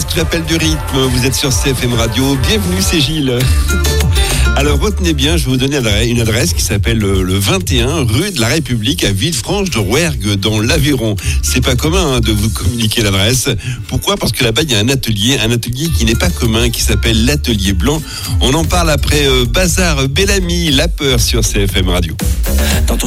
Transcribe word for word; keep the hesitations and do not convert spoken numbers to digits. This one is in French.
podcast L'appel du rythme. Vous êtes sur C F M Radio. Bienvenue, c'est Gilles. Alors retenez bien, je vais vous donner une adresse qui s'appelle le vingt et un rue de la République à Villefranche-de-Rouergue dans l'Aveyron. C'est pas commun hein, de vous communiquer l'adresse. Pourquoi ? Parce que là-bas il y a un atelier, un atelier qui n'est pas commun, qui s'appelle l'Atelier Blanc. On en parle après euh, Bazar Bellamy, La Peur sur C F M Radio. Dans ton